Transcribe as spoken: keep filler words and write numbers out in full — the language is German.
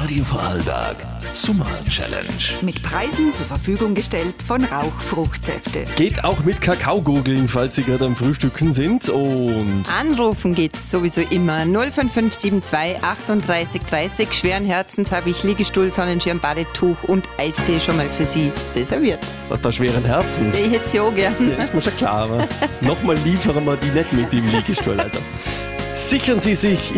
Radio Vorarlberg Sommer Challenge. Mit Preisen zur Verfügung gestellt von Rauchfruchtsäfte. Geht auch mit Kakaogurgeln, falls Sie gerade am Frühstücken sind. Und Anrufen geht's sowieso immer. null fünf fünf sieben zwei achtunddreißig dreißig. Schweren Herzens habe ich Liegestuhl, Sonnenschirm, Badetuch und Eistee schon mal für Sie reserviert. sagt er schweren Herzens. Ich hätte es ja auch gern. Ja, ist mir schon klar, aber nochmal liefern wir die nicht mit dem Liegestuhl. Also sichern Sie sich